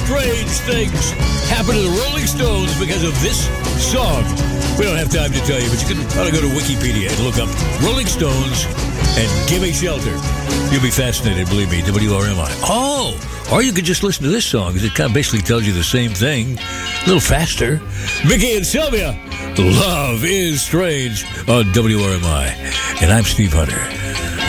strange things happen to the Rolling Stones because of this song. We don't have time to tell you, but you can probably go to Wikipedia and look up Rolling Stones and Gimme Shelter. You'll be fascinated, believe me, WRMI. Oh, or you could just listen to this song, because it kind of basically tells you the same thing, a little faster. Mickey and Sylvia, Love is Strange on WRMI. And I'm Steve Hunter.